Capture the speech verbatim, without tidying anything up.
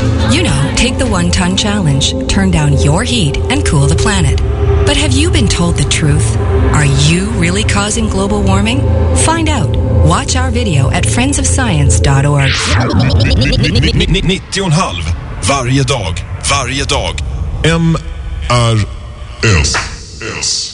You know, take the one-ton challenge, turn down your heat, and cool the planet. But have you been told the truth? Are you really causing global warming? Find out. Watch our video at friends of science dot org. nittio och en halv varje dag, varje dag. M R S S